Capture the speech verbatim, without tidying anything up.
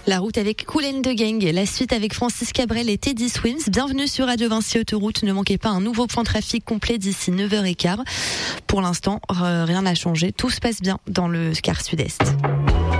La route avec Kool and the Gang, la suite avec Francis Cabrel et Teddy Swims. Bienvenue sur Radio Vinci Autoroute. Ne manquez pas un nouveau point de trafic complet d'ici neuf heures quinze. Pour l'instant, rien n'a changé. Tout se passe bien dans le quart sud-est.